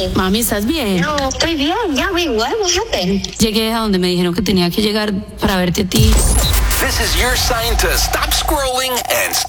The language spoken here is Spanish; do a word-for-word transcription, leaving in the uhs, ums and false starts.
happened? Mami, ¿estás bien? No, estoy bien. Yeah, wait, what? What happened? Llegué a donde me dijeron que tenía que llegar para verte a ti. This is your sign to stop scrolling and start